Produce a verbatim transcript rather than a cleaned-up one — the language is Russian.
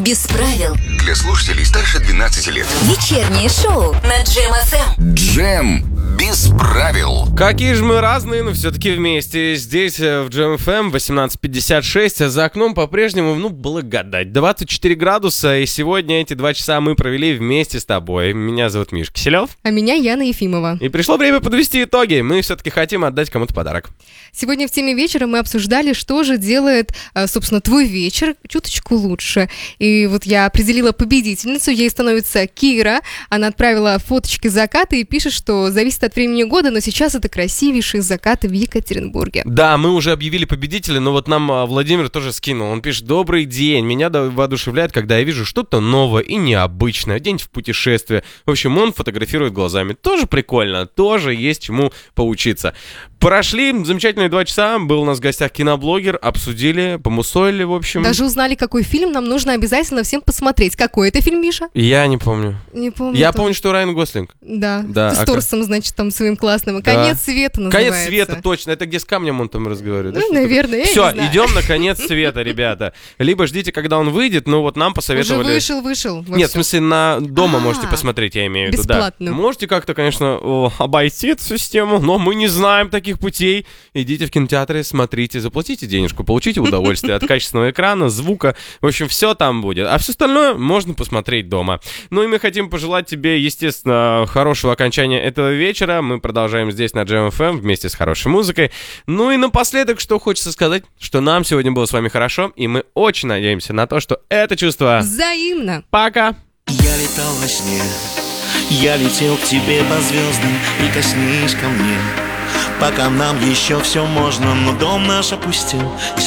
Без правил. Для слушателей старше двенадцати лет. Вечернее шоу на Джем эф эм. Джем без правил. Какие же мы разные, но все-таки вместе. Здесь в Джем эф эм восемнадцать пятьдесят шесть, а за окном по-прежнему, ну, было гадать. двадцать четыре градуса, и сегодня эти два часа мы провели вместе с тобой. Меня зовут Миш Киселев. А меня Яна Ефимова. И пришло время подвести итоги. Мы все-таки хотим отдать кому-то подарок. Сегодня в теме вечера мы обсуждали, что же делает, собственно, твой вечер чуточку лучше. И вот я определила победительницу. Ей становится Кира. Она отправила фоточки заката и пишет, что зависит от времени года, но сейчас это красивейшие закаты в Екатеринбурге. Да, мы уже объявили победителя, но вот нам Владимир тоже скинул. Он пишет: добрый день, меня воодушевляет, когда я вижу что-то новое и необычное, день в путешествии. В общем, он фотографирует глазами. Тоже прикольно, тоже есть чему поучиться. Прошли замечательные два часа, был у нас в гостях киноблогер, обсудили, помусолили, в общем. Даже узнали, какой фильм нам нужно обязательно всем посмотреть. Какой это фильм, Миша? Я не помню. Не помню. Я тоже. помню, что Райан Гослинг. Да, да с а торсом, значит, там своим классным. Да. «Конец света» называется. «Конец света», точно. Это где с камнем он там разговаривает. Ну, да, наверное, я Все, не знаю. идем на «Конец света», ребята. Либо ждите, когда он выйдет, ну вот нам посоветовали... Уже вышел, вышел. Нет, в смысле, на дома А, можете посмотреть, я имею в виду. бесплатно. Да. Можете как-то, конечно, о, обойти эту систему, но мы не знаем таких путей. Идите в кинотеатры, смотрите, заплатите денежку, получите удовольствие от качественного экрана, звука. В общем, все там будет. А все остальное можно посмотреть дома. Ну и мы хотим пожелать тебе, естественно, хорошего окончания этого вечера. Мы продолжаем здесь на Джем эф эм вместе с хорошей музыкой. Ну и напоследок, что хочется сказать, что нам сегодня было с вами хорошо, и мы очень надеемся на то, что это чувство... Взаимно. Пока! Я летал во сне, я летел к тебе по звездам, прикоснись ко мне. Пока нам еще все можно, но дом наш опустел, и